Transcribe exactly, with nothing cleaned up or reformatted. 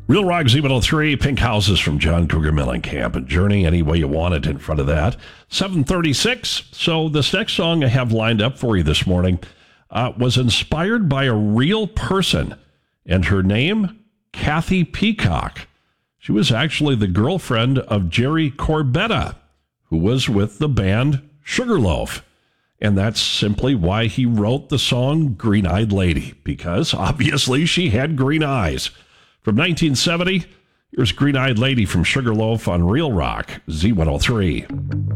Real Rock Z one oh three, Pink Houses from John Cougar Mellencamp, and Journey Any Way You Want It in front of that. seven thirty-six. So this next song I have lined up for you this morning uh, was inspired by a real person, and her name, Kathy Peacock. She was actually the girlfriend of Jerry Corbetta, who was with the band Sugarloaf. And that's simply why he wrote the song Green Eyed Lady, because obviously she had green eyes. From nineteen seventy, here's Green Eyed Lady from Sugarloaf on Real Rock Z one oh three.